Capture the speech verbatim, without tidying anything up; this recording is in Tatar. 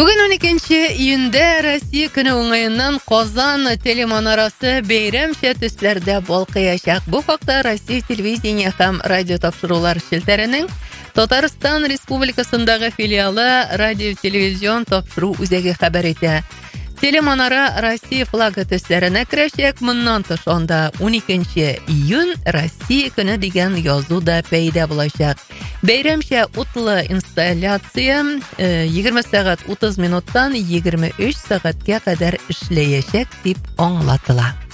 Бүгін он екінші июньдә Россия көне уңайыннан Казан телеманарасы бәйрәмчә төсләрдә балкыячак. Бу хакта Россия телевидение һәм радио тапшырулар шелтәренең Татарстан Республикасындагы филиалы радио-телевизион тапшыру үзәге хәбәр итә. Телеманара Россия флагы төсләренә керәчәк, моннан тыш анда он икенче июнь Россия көне дигән язу да пәйда булачак. Бәйрәмчә утлы инсталляция егерме сәгать утыз минуттан егерме өч сәгатькә кадәр эшләячәк дип аңлатыла.